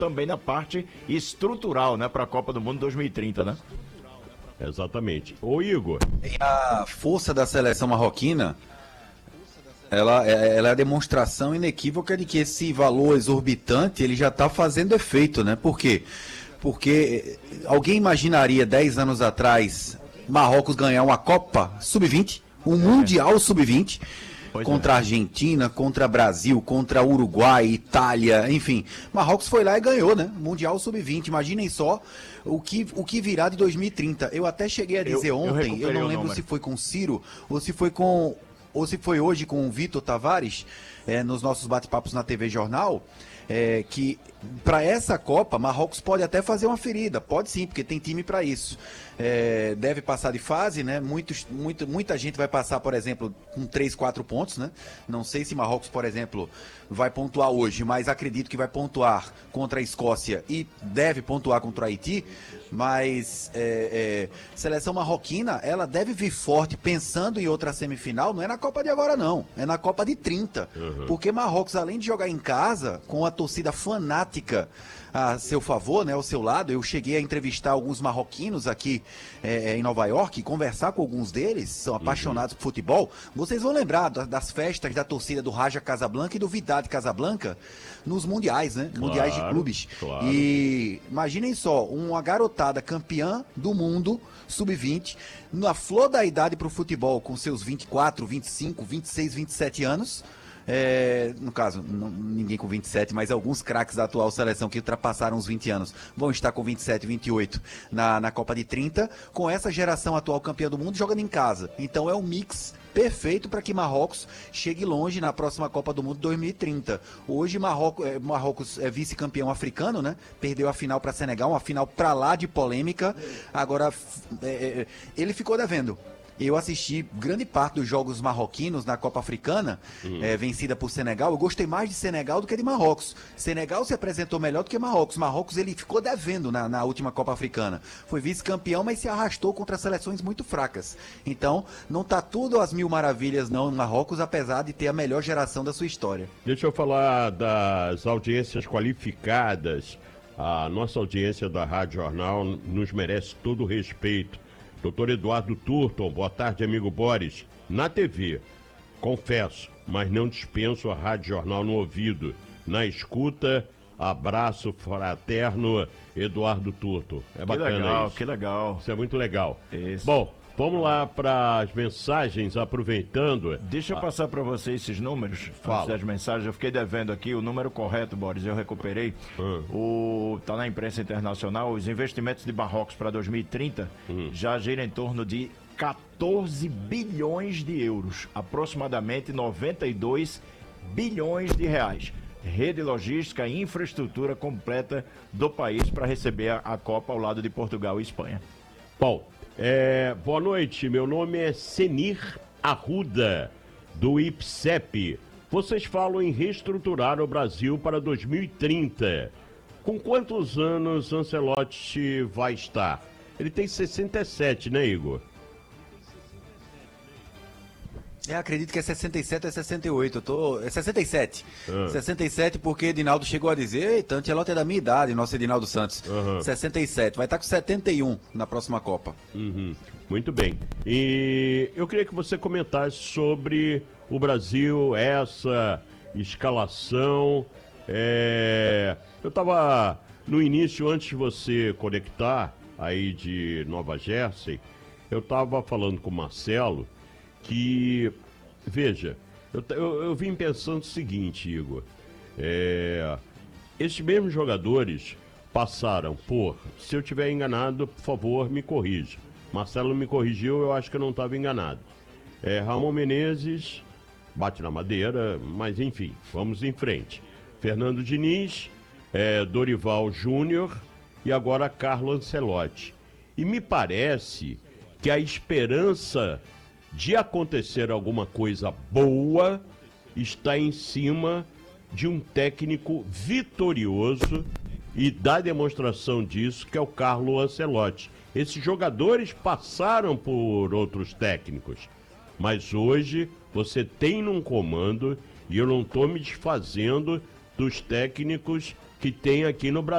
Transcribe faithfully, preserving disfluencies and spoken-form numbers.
também na parte estrutural, né, para a Copa do Mundo dois mil e trinta, né? Exatamente. Ô Igor. E a força da seleção marroquina, ela, ela é a demonstração inequívoca de que esse valor exorbitante ele já está fazendo efeito, né? Por quê? Porque alguém imaginaria dez anos atrás Marrocos ganhar uma Copa sub vinte, um Mundial sub vinte, contra a Argentina, contra Brasil, contra Uruguai, Itália, enfim. Marrocos foi lá e ganhou, né? Mundial sub vinte. Imaginem só o que, o que virá de dois mil e trinta. Eu até cheguei a dizer eu, ontem, eu, eu não lembro se foi com o Ciro ou se foi com ou se foi hoje com o Vitor Tavares, é, nos nossos bate-papos na T V Jornal, é, que para essa Copa, Marrocos pode até fazer uma ferida, pode sim, porque tem time para isso. É, deve passar de fase, né? Muitos, muito, muita gente vai passar, por exemplo, com três, quatro pontos, né? Não sei se Marrocos, por exemplo, vai pontuar hoje, mas acredito que vai pontuar contra a Escócia e deve pontuar contra o Haiti. Mas é, é, seleção marroquina, ela deve vir forte pensando em outra semifinal, não é na Copa de agora não, é na Copa de trinta. Uhum. Porque Marrocos, além de jogar em casa, com a torcida fanática a seu favor, né, ao seu lado, eu cheguei a entrevistar alguns marroquinos aqui é, em Nova York, conversar com alguns deles, são apaixonados uhum. por futebol. Vocês vão lembrar das festas da torcida do Raja Casablanca e do Wydad Casablanca nos mundiais, né? Claro, mundiais de clubes. Claro. E imaginem só, uma garotada campeã do mundo, sub vinte, na flor da idade para o futebol, com seus vinte e quatro, vinte e cinco, vinte e seis, vinte e sete anos. É, no caso, não, ninguém com vinte e sete, mas alguns craques da atual seleção que ultrapassaram os vinte anos vão estar com vinte e sete, vinte e oito na, na Copa de trinta, com essa geração atual campeã do mundo jogando em casa. Então é um mix perfeito para que Marrocos chegue longe na próxima Copa do Mundo dois mil e trinta. Hoje Marrocos é, Marrocos é vice-campeão africano, né? Perdeu a final para Senegal, uma final para lá de polêmica. Agora é, ele ficou devendo. Eu assisti grande parte dos jogos marroquinos na Copa Africana, uhum. é, vencida por Senegal. Eu gostei mais de Senegal do que de Marrocos. Senegal se apresentou melhor do que Marrocos. Marrocos ele ficou devendo na, na última Copa Africana. Foi vice-campeão, mas se arrastou contra seleções muito fracas. Então, não está tudo às mil maravilhas não no Marrocos, apesar de ter a melhor geração da sua história. Deixa eu falar das audiências qualificadas. A nossa audiência da Rádio Jornal nos merece todo o respeito. Doutor Eduardo Turton, boa tarde, amigo Boris. Na T V, confesso, mas não dispenso a Rádio Jornal no ouvido. Na escuta, abraço fraterno, Eduardo Turton. É bacana isso. Que legal, isso. que legal. Isso é muito legal. Isso. Bom, vamos lá para as mensagens, aproveitando. Deixa eu ah. passar para você esses números. Fala. As mensagens, eu fiquei devendo aqui o número correto, Boris, eu recuperei. Hum. O tá na imprensa internacional, os investimentos de Marrocos para dois mil e trinta hum. já giram em torno de quatorze bilhões de euros, aproximadamente noventa e dois bilhões de reais. Rede logística e infraestrutura completa do país para receber a, a Copa ao lado de Portugal e Espanha. Bom, É, boa noite, meu nome é Senir Arruda, do I P S E P. Vocês falam em reestruturar o Brasil para dois mil e trinta. Com quantos anos Ancelotti vai estar? Ele tem sessenta e sete, né, Igor? Eu acredito que é sessenta e sete ou é sessenta e oito, eu tô... é sessenta e sete. Ah. sessenta e sete porque Edinaldo chegou a dizer, eita, Ancelotti é da minha idade, nosso Edinaldo Santos. Uhum. sessenta e sete, vai estar com setenta e um na próxima Copa. Uhum. Muito bem. E eu queria que você comentasse sobre o Brasil, essa escalação. É... Eu estava no início, antes de você conectar aí de Nova Jersey, eu estava falando com o Marcelo que, veja, eu, eu, eu vim pensando o seguinte, Igor, é, esses mesmos jogadores passaram por, se eu estiver enganado, por favor, me corrija. Marcelo me corrigiu, eu acho que eu não estava enganado. É, Ramon Menezes, bate na madeira, mas enfim, vamos em frente. Fernando Diniz, é, Dorival Júnior e agora Carlo Ancelotti. E me parece que a esperança de acontecer alguma coisa boa está em cima de um técnico vitorioso e da demonstração disso, que é o Carlo Ancelotti. Esses jogadores passaram por outros técnicos, mas hoje você tem num comando, e eu não estou me desfazendo dos técnicos que tem aqui no Brasil.